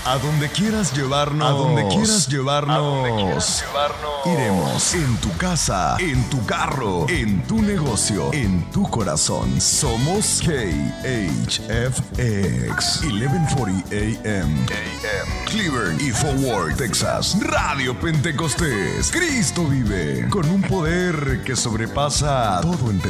A donde quieras llevarnos. A donde quieras llevarnos. Iremos en tu casa, en tu carro, en tu negocio, en tu corazón. Somos KHFX 1140 AM. Cleveland y Forward, Texas. Radio Pentecostés. Cristo vive con un poder que sobrepasa todo entendimiento.